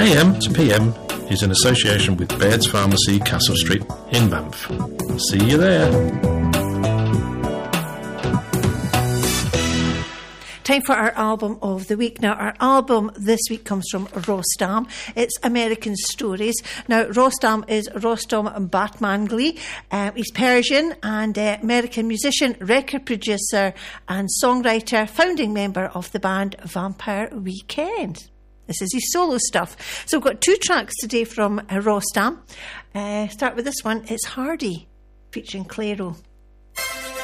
AM to PM is in association with Baird's Pharmacy, Castle Street in Banff. See you there. Time for our album of the week. Now, our album this week comes from Rostam. It's American Stories. Now, Rostam is Rostam Batmangli. He's Persian and American musician, record producer and songwriter, founding member of the band Vampire Weekend. This is his solo stuff. So we've got 2 tracks today from Rostam. Start with this one. It's Hardy, featuring Clairo.